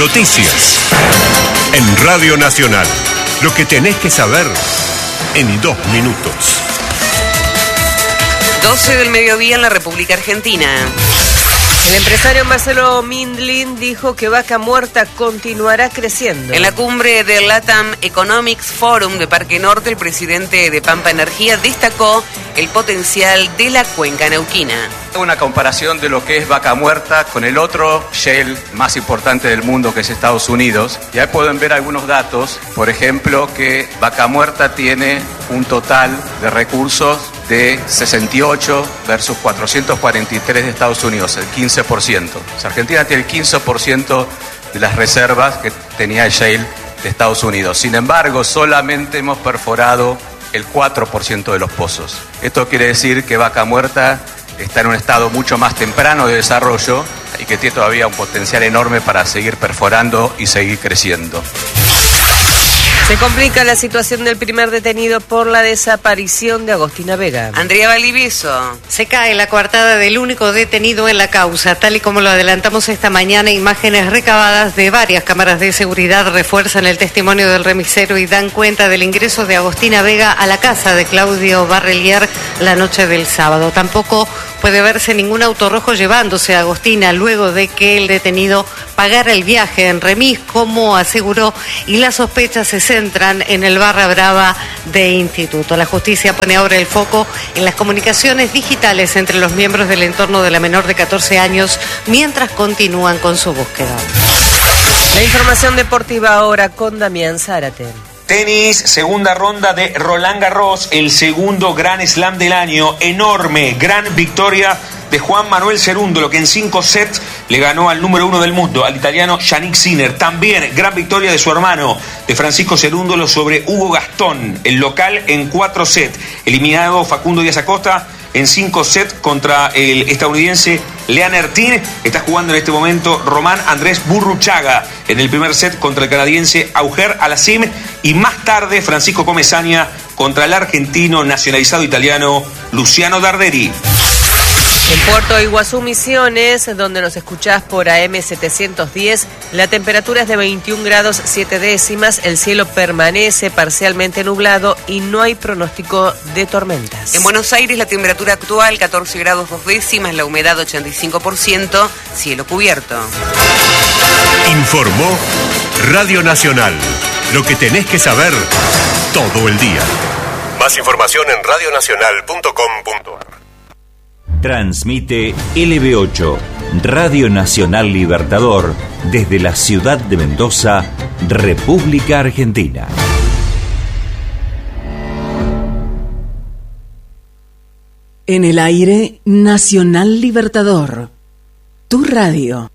Noticias. En Radio Nacional. Lo que tenés que saber en 2 minutos. 12 del mediodía en la República Argentina. El empresario Marcelo Mindlin dijo que Vaca Muerta continuará creciendo. En la cumbre del LATAM Economics Forum de Parque Norte, el presidente de Pampa Energía destacó el potencial de la cuenca neuquina. Una comparación de lo que es Vaca Muerta con el otro shale más importante del mundo, que es Estados Unidos. Y ahí pueden ver algunos datos, por ejemplo, que Vaca Muerta tiene un total de recursos de 68 versus 443 de Estados Unidos, el 15%. O sea, Argentina tiene el 15% de las reservas que tenía el shale de Estados Unidos. Sin embargo, solamente hemos perforado el 4% de los pozos. Esto quiere decir que Vaca Muerta está en un estado mucho más temprano de desarrollo y que tiene todavía un potencial enorme para seguir perforando y seguir creciendo. Se complica la situación del primer detenido por la desaparición de Agostina Vega. Andrea Valdivieso. Se cae la coartada del único detenido en la causa. Tal y como lo adelantamos esta mañana, imágenes recabadas de varias cámaras de seguridad refuerzan el testimonio del remisero y dan cuenta del ingreso de Agostina Vega a la casa de Claudio Barrelier la noche del sábado. Tampoco puede verse ningún auto rojo llevándose a Agostina luego de que el detenido pagara el viaje en remis, como aseguró, y las sospechas se centran en el barra brava de Instituto. La justicia pone ahora el foco en las comunicaciones digitales entre los miembros del entorno de la menor de 14 años mientras continúan con su búsqueda. La información deportiva ahora con Damián Zárate. Tenis, segunda ronda de Roland Garros, el segundo Grand Slam del año. Enorme, gran victoria de Juan Manuel Cerúndolo, que en 5 sets le ganó al número 1 del mundo, al italiano Yannick Sinner. También gran victoria de su hermano, de Francisco Cerúndolo, sobre Hugo Gastón, el local en 4 sets. Eliminado Facundo Díaz Acosta en 5 sets contra el estadounidense Lean Ertin. Está jugando en este momento Román Andrés Burruchaga en el primer set contra el canadiense Auger Aliassime, y más tarde Francisco Comesaña contra el argentino nacionalizado italiano Luciano Darderi. En Puerto Iguazú, Misiones, donde nos escuchás por AM 710, la temperatura es de 21 grados 7 décimas, el cielo permanece parcialmente nublado y no hay pronóstico de tormentas. En Buenos Aires, la temperatura actual 14 grados 2 décimas, la humedad 85%, cielo cubierto. Informó Radio Nacional. Lo que tenés que saber todo el día. Más información en radionacional.com.ar. Transmite LB8, Radio Nacional Libertador, desde la ciudad de Mendoza, República Argentina. En el aire, Nacional Libertador, tu radio.